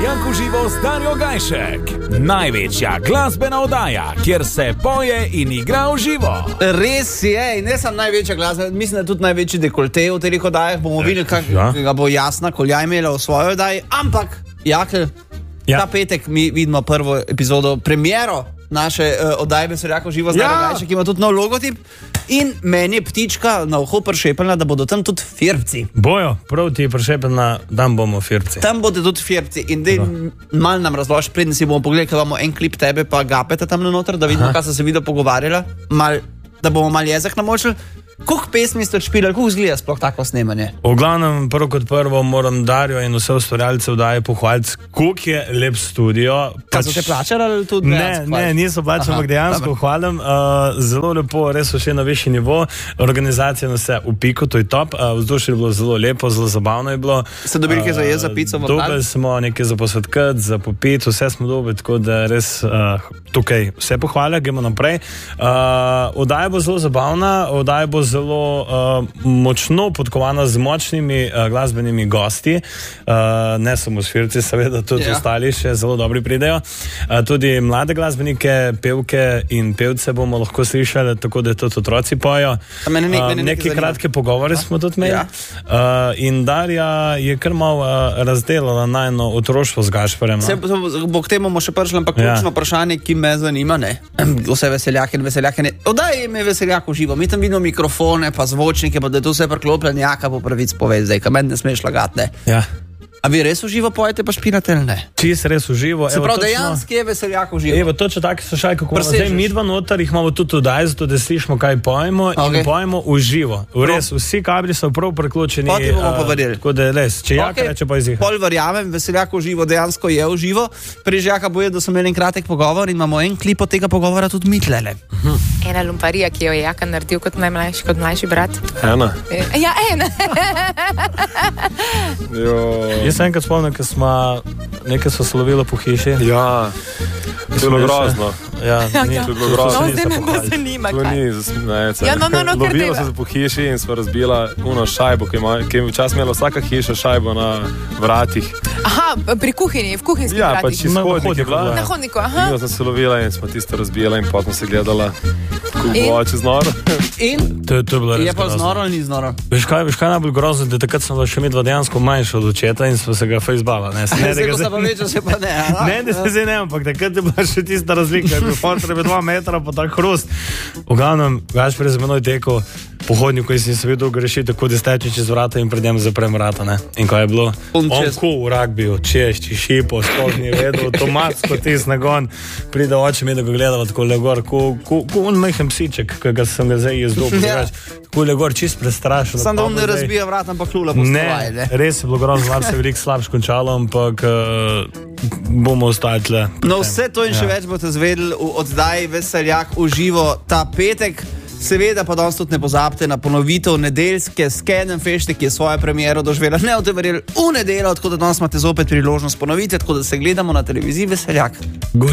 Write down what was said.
Veseljak v živo z Darjo Gajšek. Največja glasbena oddaja, kjer se poje in igra v živo. Res je, in ne samo največja glasbena, mislim, da tudi največji dekolte v teh oddajah. Bomo videli, kako bo Jasna Kolja imela v svoji oddaji. Ampak, Jakl, ta petek mi vidimo prvo epizodo, premiero naše oddaje Veseljak v živo z Darjo Gajšek, ki ima tudi nov logotip. In meni je ptička na uho prišepljena, da bodo tam tudi firpci. Bojo, prav ti je prišepljena, tam bomo firpci. Tam bodo tudi firpci. In dej malo nam razloži, predn si bomo pogledali, kaj imamo en klip tebe pa Gapeta tam noter, da vidimo, kaj so se video pogovarjala, da bomo mal jezik namočili. Koliko pesmi ste odšpilali, koliko zgleda sploh tako snemanje? V glavnem, prvo kot prvo moram Darjo in vse ustvarjalce oddaje pohvaliti, koliko je lep studio. Kaj so te plačali ali tudi dejansko? Ne, niso plačali, ampak dejansko hvalim. Zelo lepo, res so še na višji nivo. Organizacija nas je v piku, to je top. Vzdušje je bilo zelo lepo, zelo zabavno je bilo. Ste dobili nekaj za jesti, za pico? Dobili smo nekaj za posvetkati, za popiti, vse smo dobili, tako da res tukaj vse pohvale, gremo naprej. Oddaja bo zelo zabavna, oddaja bo zelo močno podkovana z močnimi glasbenimi gosti, ne samo svirci, seveda tudi ostali še zelo dobri pridejo. Tudi mlade glasbenike, pevke in pevce bomo lahko slišali, tako da tudi otroci pojo. Neke kratke pogovore smo tudi imeli. In Darja je kar malo razdelala najno otroštvo z Gašperjem. Bo k temu še prišli, ampak ključno vprašanje, ki me zanima, ne? Vse veseljake in veseljake. Odaj me Veseljak v živo, mi tam vidimo mikrofone, pa zvočnike, pa da je to vse priklopljen, Jaka bo pravic povedal zdaj, kamen ne smeš lagati, ne? Ja. A vi res v živo pojete pa špinate ali ne? Čist res v živo. Se pravi, dejansko je Veseljak v živo. Evo, točno taki so šaj, kako zdaj mi dva noter, jih imamo tudi odaj, zato da slišimo, kaj pojemo in pojemo v živo. Res, vsi kabli so prav priključeni. Poti bomo pa verjeli. Tako da je res, če Jaka reče pa izjih. Pol verjamem, Veseljak v živo dejansko je v živo. Prej Jaka boje, da smo imeli en kratek pogovor in imamo en klip od tega pogovora tudi mi tlele. Ena lumparija, ki jo je Jaka naredil kot mlajši brat. Ena. Ja, ena. Jaz sem enkrat spomnil, ko smo nekaj so slovilo po hiši. Ja, to je bilo grozno. Ja, to je bilo grozno. No, zdaj me bo zanima, To kaj. ni, lovilo se po hiši in smo razbila uno šajbo, ki je včasih imela vsaka hiša šajbo na vratih. Aha, pri kuhinji, v kuhinjskih Ja, vratih. pač iz hodnika je bila. Na hodniku, aha. In sem se lovila in smo tisto razbijala in potem se gledala, kako bo čez noro. In? To je bilo res Je pa grozno. znoro ali ni znoro? Veš kaj najbolj grozno, da takrat sem bila še midva dejansko manjša od očeta in smo se ga fejzbala. Zdaj, ko sta pa večja, se pa ne. Ne, da se zdaj ne, ampak takrat je bila še tista razlika, ker potrebe 2 metra pa tak hrust. V glavnem, Gašper je za menoj tekel po hodniku in sem se videl grešiti, tako da steče čez vrata in pred njem zaprem vrata, ne. In ko je bilo, on v ragbiju, češči, šipo, sploh ni vedel, automatsko tis nagon, pride oče mi, da ga gledala tako le gor, ko on majhen psiček, ki ga sem ga zdaj jezdil, tako le gor, čist prestrašen. Sam da on ne razbija vrata, ampak lula po stovaj, ne. Res je bilo grozno, var se veliko slabš končalo, ampak bomo ostali tle. No, vse to in še več boste zvedeli v oddaji Veseljak v živo ta petek. Seveda pa danes tudi ne pozabite na ponovitev nedeljske Skenem fešte, ki je svojo premiero doživela, ne boste verjeli, v nedeljo, tako da danes imate zopet priložnost ponoviti, tako da se gledamo na televiziji Veseljak.